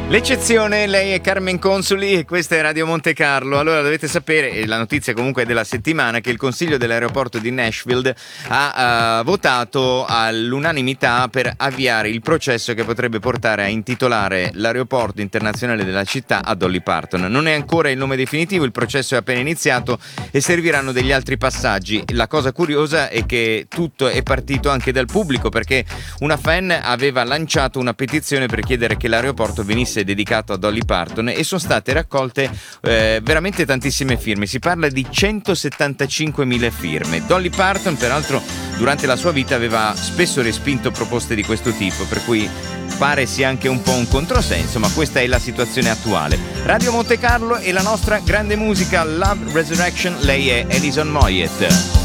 L'eccezione, lei è Carmen Consoli e questa è Radio Monte Carlo. Allora dovete sapere, e la notizia comunque della settimana, che il Consiglio dell'aeroporto di Nashville ha votato all'unanimità per avviare il processo che potrebbe portare a intitolare l'aeroporto internazionale della città a Dolly Parton. Non è ancora il nome definitivo, il processo è appena iniziato e serviranno degli altri passaggi. La cosa curiosa è che tutto è partito anche dal pubblico, perché una fan aveva lanciato una petizione per chiedere che l'aeroporto venisse dedicato a Dolly Parton e sono state raccolte veramente tantissime firme. Si parla di 175.000 firme. Dolly Parton, peraltro, durante la sua vita aveva spesso respinto proposte di questo tipo, per cui pare sia anche un po' un controsenso, ma questa è la situazione attuale. Radio Monte Carlo e la nostra grande musica Love Resurrection, lei è Alison Moyet.